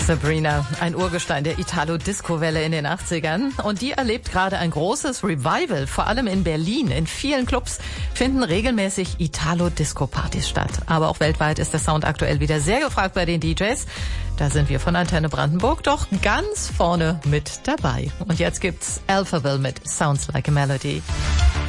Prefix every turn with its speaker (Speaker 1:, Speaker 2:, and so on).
Speaker 1: Sabrina, ein Urgestein der Italo-Disco-Welle in den 80ern. Und die erlebt gerade ein großes Revival. Vor allem in Berlin. In vielen Clubs finden regelmäßig Italo-Disco-Partys statt. Aber auch weltweit ist der Sound aktuell wieder sehr gefragt bei den DJs. Da sind wir von Antenne Brandenburg doch ganz vorne mit dabei. Und jetzt gibt's Alphaville mit Sounds Like a Melody.